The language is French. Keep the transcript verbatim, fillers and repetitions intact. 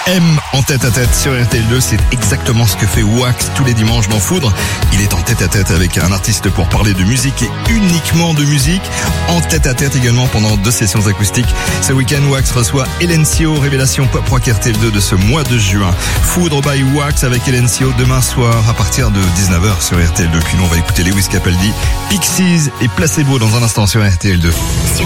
M en tête à tête sur R T L deux, c'est exactement ce que fait Wax tous les dimanches dans Foudre. Il est en tête à tête avec un artiste pour parler de musique et uniquement de musique. En tête à tête également pendant deux sessions acoustiques. Ce week-end, Wax reçoit Elencio, révélation pop rock R T L deux de ce mois de juin. Foudre by Wax avec Elencio demain soir à partir de dix-neuf heures sur R T L deux. Puis nous on va écouter Lewis Capaldi, Pixies et Placebo dans un instant sur R T L deux.